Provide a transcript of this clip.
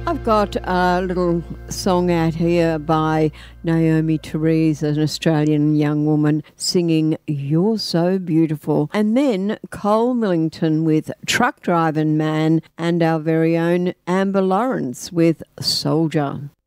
I've got a little song out here by Naomi Therese, an Australian young woman, singing You're So Beautiful. And then Cole Millington with Truck Driving Man, and our very own Amber Lawrence with Soldier.